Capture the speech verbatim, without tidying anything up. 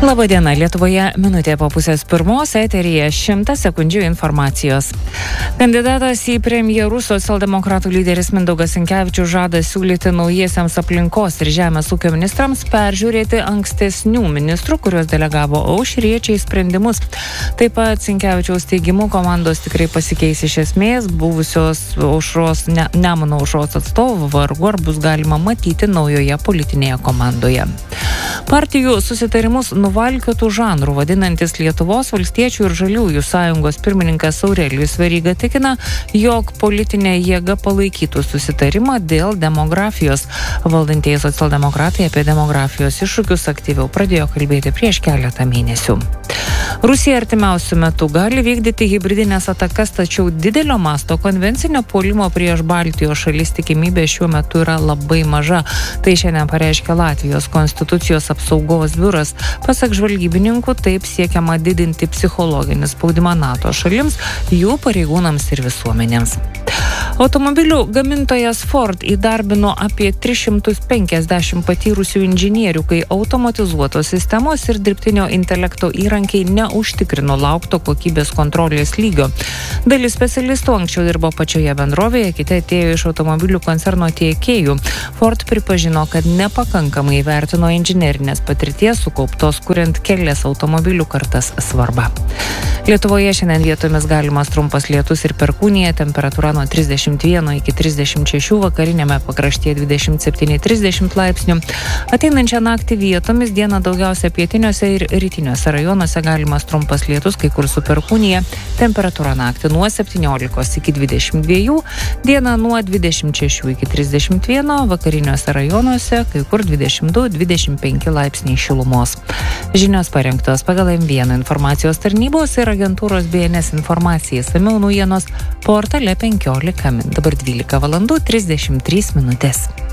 Labadiena, Lietuvoje minutė po pusės pirmos, eteryje šimtas sekundžių informacijos. Kandidatas į premjerus socialdemokratų lyderis Mindaugas Sinkevičius žada siūlyti naujiesiems aplinkos ir žemės ūkio ministrams peržiūrėti ankstesnių ministrų, kuriuos delegavo aušriečiai sprendimus. Taip pat Sinkevičiaus teigimu komandos tikrai pasikeis iš esmės, buvusios aušros, ne, Nemuno aušros atstovų vargu ar bus galima matyti naujoje politinėje komandoje. Partijų susitarimus nuvalkiotų žanrų vadinantis Lietuvos valstiečių ir žaliųjų sąjungos pirmininkas Aurelijus Veryga tikina, jog politinė jėga palaikytų susitarimą dėl demografijos. Valdantieji socialdemokratai apie demografijos iššūkius aktyviau pradėjo kalbėti prieš keletą mėnesių. Rusija artimiausiu metu gali vykdyti hibridinės atakas, tačiau didelio masto konvencinio puolimo prieš Baltijos šalis tikimybė šiuo metu yra labai maža. Tai šiandien pareiškė Latvijos konstitucijos apsaugos biuras. Pasak žvalgybininkų, taip siekiama didinti psichologinį spaudimą NATO šalims, jų pareigūnams ir visuomenėms. Automobilių gamintojas Ford įdarbino apie tris šimtus penkiasdešimt patyrusių inžinierių, kai automatizuotos sistemos ir dirbtinio intelekto įrankiai neužtikrino laukto kokybės kontrolės lygio. Dalis specialistų anksčiau dirbo pačioje bendrovėje, kiti atėjo iš automobilių koncerno tiekėjų. Ford pripažino, kad nepakankamai vertino inžinerinės patirties sukauptos kuriant kelias automobilių kartas svarbą. Lietuvoje šiandien vietomis galimas trumpas lietus ir perkūnija, temperatūra nuo trisdešimt vieno iki trisdešimt šešių, vakarinėme pakraštyje dvidešimt septyni trisdešimt laipsnių. Ateinančią naktį vietomis dieną daugiausia pietiniuose ir rytiniuose rajonuose galimas trumpas lietus, kai kur su perkūnija, temperatūra naktį nuo septyniolikos iki dvidešimt dviejų, dieną nuo dvidešimt šešių iki trisdešimt vieno, vakariniuose rajonuose kai kur dvidešimt du dvidešimt penki laipsniai šilumos. Žinios parengtos pagal M vieną informacijos tarnybos ir agentūros B N S informacija. Išsamiau naujienos portale penkiolika min. Dabar dvylika valandų trisdešimt trys minutės.